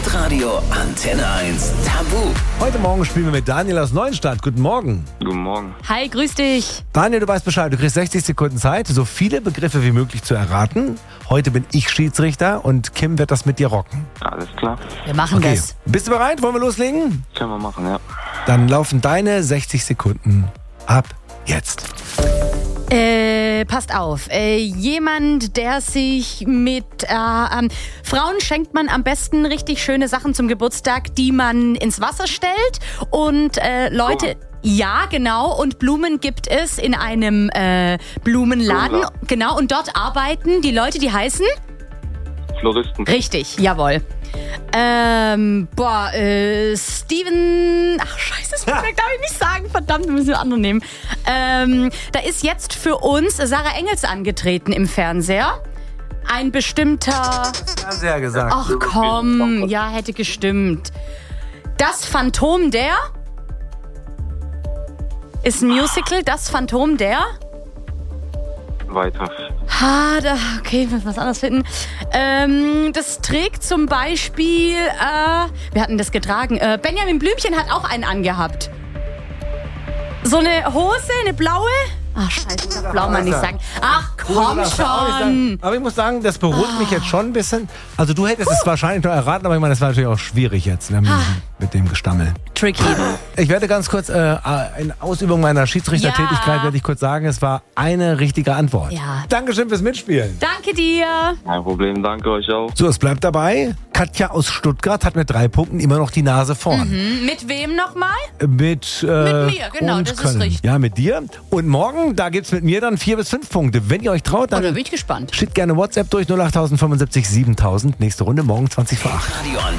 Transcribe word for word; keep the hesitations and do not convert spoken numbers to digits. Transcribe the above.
Hitradio Antenne eins Tabu. Heute Morgen spielen wir mit Daniel aus Neuenstadt. Guten Morgen. Guten Morgen. Hi, grüß dich. Daniel, du weißt Bescheid. Du kriegst sechzig Sekunden Zeit, so viele Begriffe wie möglich zu erraten. Heute bin ich Schiedsrichter und Kim wird das mit dir rocken. Alles klar. Wir machen Okay. das. Bist du bereit? Wollen wir loslegen? Können wir machen, ja. Dann laufen deine sechzig Sekunden ab jetzt. Äh, passt auf. Äh, jemand, der sich mit äh, ähm, Frauen schenkt man am besten richtig schöne Sachen zum Geburtstag, die man ins Wasser stellt. Und äh, Leute... Ja, genau. Und Blumen gibt es in einem äh, Blumenladen. Blumenladen. Genau. Und dort arbeiten die Leute, die heißen? Floristen. Richtig, jawohl. Ähm, boah, äh, Steven... Ach, scheiße, das darf ich nicht sagen. Verdammt, wir müssen wir andere nehmen. Ähm, da ist jetzt für uns Sarah Engels angetreten im Fernseher. Ein bestimmter... Fernseher gesagt. Ach komm, ja, hätte gestimmt. Das Phantom der... Ist ein Musical, das Phantom der... Weiter. Ha, da, okay, ich muss was anderes finden. Ähm, das trägt zum Beispiel, äh, wir hatten das getragen, äh, Benjamin Blümchen hat auch einen angehabt. So eine Hose, eine blaue? Ach, scheiße, ich darf blau mal nicht sagen. Ach, komm schon. Aber ich muss sagen, das beruhigt mich jetzt schon ein bisschen. Also du hättest es wahrscheinlich noch erraten, aber ich meine, das war natürlich auch schwierig jetzt ne, mit dem Gestammel. Tricky. Ich werde ganz kurz, äh, in Ausübung meiner Schiedsrichtertätigkeit, Ja. werde ich kurz sagen, es war eine richtige Antwort. Ja. Dankeschön fürs Mitspielen. Danke dir. Kein Problem, danke euch auch. So, es bleibt dabei. Katja aus Stuttgart hat mit drei Punkten immer noch die Nase vorn. Hm, mit wem nochmal? Mit, äh, Mit mir, genau, und das ist Köln. richtig. Ja, mit dir. Und morgen, da gibt's mit mir dann vier bis fünf Punkte. Wenn ihr euch traut, Oh, da dann bin ich gespannt. schickt gerne WhatsApp durch null acht fünfundsiebzig siebentausend. Nächste Runde morgen zwanzig vor acht. Radio Antenne